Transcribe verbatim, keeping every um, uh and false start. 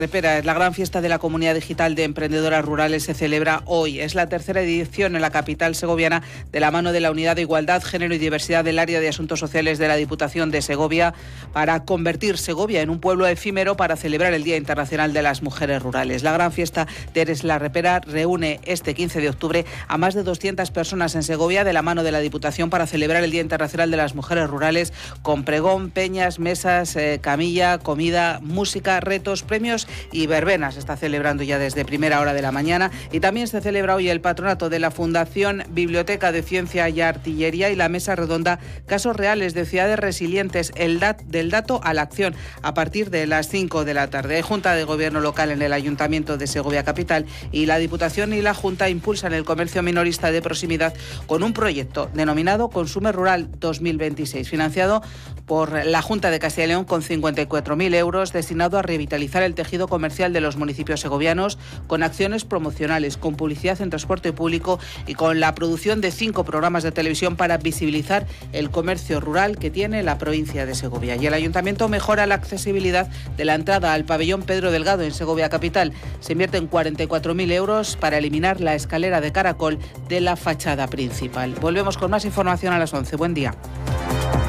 Repera es la gran fiesta de la comunidad digital de emprendedoras rurales, se celebra hoy. Es la tercera edición en la capital segoviana de la mano de la Unidad de Igualdad, Género y Diversidad del Área de Asuntos Sociales de la Diputación de Segovia para convertir Segovia en un pueblo efímero para celebrar el Día Internacional de las Mujeres Rurales. La gran fiesta de Eres la Repera reúne este quince de octubre a más de doscientas personas en Segovia de la mano de la Diputación para celebrar el Día Internacional de las Mujeres Rurales con pregón, peñas, mesas, eh, camilla, comida, música, retos, premios y verbenas. Se está celebrando ya desde primera hora de la mañana y también se celebra hoy el patronato de la Fundación Biblioteca de Ciencia y Artillería y la mesa redonda Casos Reales de Ciudades Resilientes, el dat del dato a la acción, a partir de las cinco de la tarde. Hay Junta de Gobierno local en el Ayuntamiento de Segovia Capital y la Diputación y la Junta impulsan el comercio minorista de proximidad con un proyecto denominado Consume Rural dos mil veintiséis, financiado por la Junta de Castilla y León con cincuenta y cuatro mil euros, destinado a revitalizar el tejido comercial de los municipios segovianos con acciones promocionales, con publicidad en transporte público y con la producción de cinco programas de televisión para visibilizar el comercio rural que tiene la provincia de Segovia. Y el Ayuntamiento mejora la accesibilidad de la entrada al pabellón Pedro Delgado en Segovia Capital. Se invierten cuarenta y cuatro mil euros para eliminar la escalera de caracol de la fachada principal. Volvemos con más información a las once. Buen día.